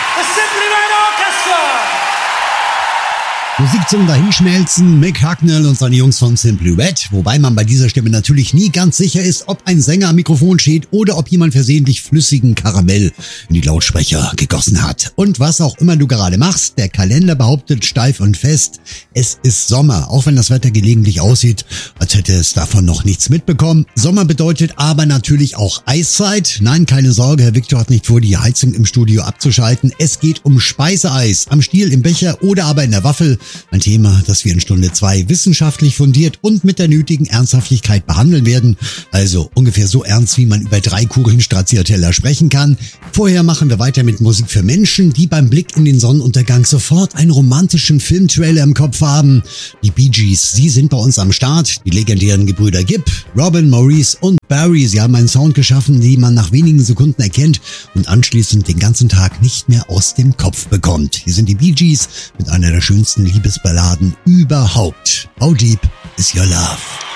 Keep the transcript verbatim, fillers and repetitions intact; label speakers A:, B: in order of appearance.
A: the Simply Red Orchestra.
B: Musik zum Dahinschmelzen, Mick Hucknall und seine Jungs von Simply Red, wobei man bei dieser Stimme natürlich nie ganz sicher ist, ob ein Sänger am Mikrofon steht oder ob jemand versehentlich flüssigen Karamell in die Lautsprecher gegossen hat. Und was auch immer du gerade machst, der Kalender behauptet steif und fest, es ist Sommer, auch wenn das Wetter gelegentlich aussieht, als hätte es davon noch nichts mitbekommen. Sommer bedeutet aber natürlich auch Eiszeit. Nein, keine Sorge, Herr Victor hat nicht vor, die Heizung im Studio abzuschalten. Es geht um Speiseeis, am Stiel, im Becher oder aber in der Waffel. Ein Thema, das wir in Stunde zwei wissenschaftlich fundiert und mit der nötigen Ernsthaftigkeit behandeln werden. Also ungefähr so ernst, wie man über drei Kugeln Stracciatella sprechen kann. Vorher machen wir weiter mit Musik für Menschen, die beim Blick in den Sonnenuntergang sofort einen romantischen Filmtrailer im Kopf haben. Die Bee Gees, sie sind bei uns am Start. Die legendären Gebrüder Gibb, Robin, Maurice und Barry, sie haben einen Sound geschaffen, den man nach wenigen Sekunden erkennt und anschließend den ganzen Tag nicht mehr aus dem Kopf bekommt. Hier sind die Bee Gees mit einer der schönsten Liebesballaden überhaupt. How deep is your love?